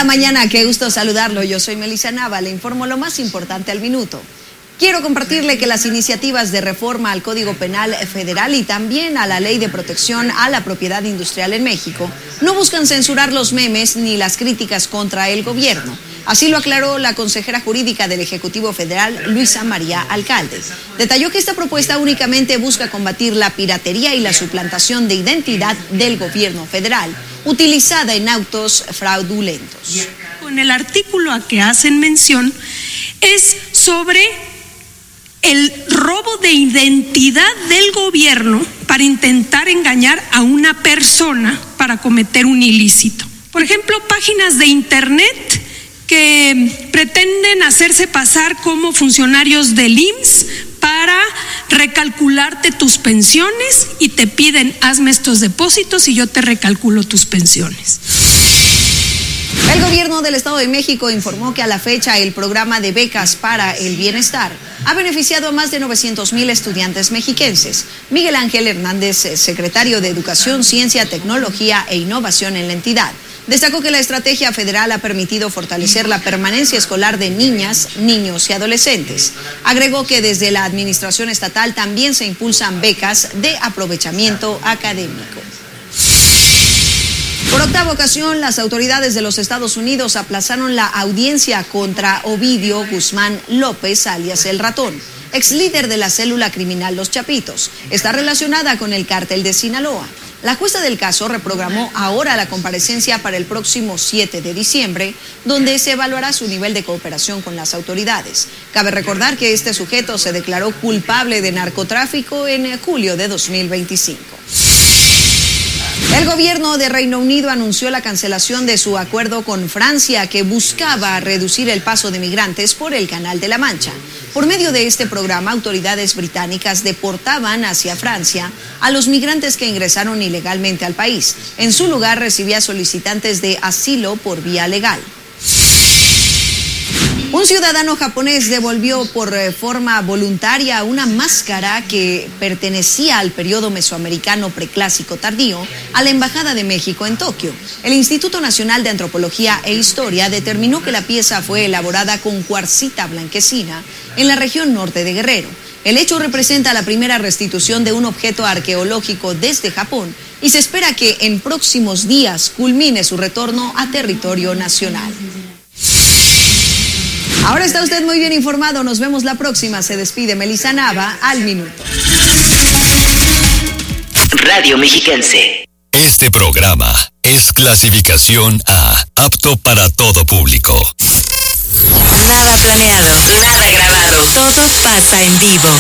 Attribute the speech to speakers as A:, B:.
A: Bonita mañana, qué gusto saludarlo. Yo soy Melissa Nava, le informo lo más importante al minuto. Quiero compartirle que las iniciativas de reforma al Código Penal Federal y también a la Ley de Protección a la Propiedad Industrial en México no buscan censurar los memes ni las críticas contra el gobierno. Así lo aclaró la consejera jurídica del Ejecutivo Federal, Luisa María Alcalde. Detalló que esta propuesta únicamente busca combatir la piratería y la suplantación de identidad del gobierno federal, utilizada en autos fraudulentos.
B: Con el artículo a que hacen mención es sobre el robo de identidad del gobierno para intentar engañar a una persona para cometer un ilícito. Por ejemplo, páginas de internet que pretenden hacerse pasar como funcionarios del IMSS para recalcularte tus pensiones y te piden, hazme estos depósitos y yo te recalculo tus pensiones.
A: El gobierno del Estado de México informó que a la fecha el programa de becas para el bienestar ha beneficiado a más de 900,000 estudiantes mexiquenses. Miguel Ángel Hernández, secretario de Educación, Ciencia, Tecnología e Innovación en la entidad, destacó que la estrategia federal ha permitido fortalecer la permanencia escolar de niñas, niños y adolescentes. Agregó que desde la administración estatal también se impulsan becas de aprovechamiento académico. Por octava ocasión, las autoridades de los Estados Unidos aplazaron la audiencia contra Ovidio Guzmán López, alias El Ratón, ex líder de la célula criminal Los Chapitos. Está relacionada con el cártel de Sinaloa. La jueza del caso reprogramó ahora la comparecencia para el próximo 7 de diciembre, donde se evaluará su nivel de cooperación con las autoridades. Cabe recordar que este sujeto se declaró culpable de narcotráfico en julio de 2025. El gobierno de Reino Unido anunció la cancelación de su acuerdo con Francia que buscaba reducir el paso de migrantes por el Canal de la Mancha. Por medio de este programa, autoridades británicas deportaban hacia Francia a los migrantes que ingresaron ilegalmente al país. En su lugar, recibía solicitantes de asilo por vía legal. Un ciudadano japonés devolvió por forma voluntaria una máscara que pertenecía al periodo mesoamericano preclásico tardío a la Embajada de México en Tokio. El Instituto Nacional de Antropología e Historia determinó que la pieza fue elaborada con cuarcita blanquecina en la región norte de Guerrero. El hecho representa la primera restitución de un objeto arqueológico desde Japón y se espera que en próximos días culmine su retorno a territorio nacional. Ahora está usted muy bien informado. Nos vemos la próxima. Se despide Melissa Nava al minuto.
C: Radio Mexiquense.
D: Este programa es clasificación A, apto para todo público.
C: Nada planeado, nada grabado. Todo pasa en vivo.